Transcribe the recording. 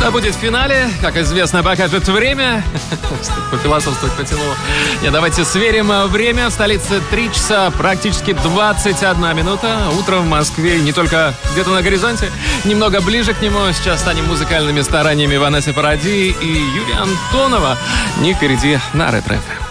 Что будет в финале, как известно, покажет время. Пофилософствовать потянуло. Давайте сверим время. В столице 3 часа практически 21 минута. Утром в Москве, не только где-то на горизонте, немного ближе к нему. Сейчас станем музыкальными стараниями Ванессы Паради и Юрия Антонова. Не впереди на Ретро.